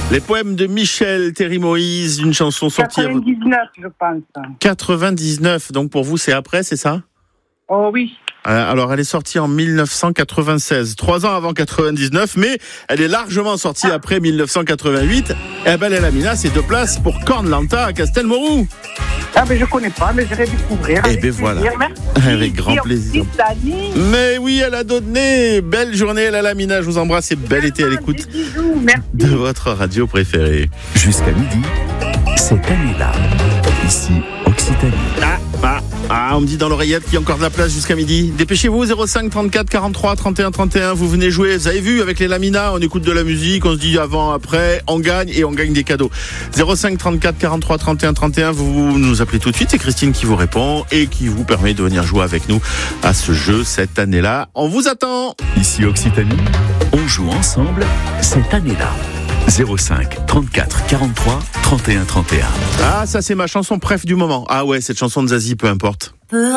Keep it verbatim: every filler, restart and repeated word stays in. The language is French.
Les poèmes de Michel Théry-Moïse, une chanson sortie... quatre-vingt-dix-neuf, je pense. quatre-vingt-dix-neuf, donc pour vous c'est après, c'est ça ? Oh oui. Alors elle est sortie en dix-neuf cent quatre-vingt-seize, trois ans avant quatre-vingt-dix-neuf, mais elle est largement sortie après dix-neuf cent quatre-vingt-huit. Et Belle et la Mina, c'est deux places pour Corne-Lanta à Castelmourou. Ah ben je connais pas, mais j'irai découvrir. Et ben voilà, merci. avec grand plaisir. Mais oui, elle a donné. Belle journée, elle a la Mina, je vous embrasse et bel été à l'écoute bisous, merci. de votre radio préférée. Jusqu'à midi, cette année-là, ici Occitanie. Ah, ah, ah, on me dit dans l'oreillette qu'il y a encore de la place jusqu'à midi. Dépêchez-vous, zéro cinq trente-quatre quarante-trois trente et un trente et un, vous venez jouer. Vous avez vu, avec les Lamina, on écoute de la musique, on se dit avant, après, on gagne et on gagne des cadeaux. zéro cinq trente-quatre quarante-trois trente et un trente et un, vous nous appelez tout de suite, c'est Christine qui vous répond et qui vous permet de venir jouer avec nous à ce jeu cette année-là. On vous attend. Ici Occitanie, on joue ensemble cette année-là. zéro cinq trente-quatre quarante-trois trente et un trente et un. Ah, ça c'est ma chanson préf du moment. Ah ouais, cette chanson de Zazie, peu importe.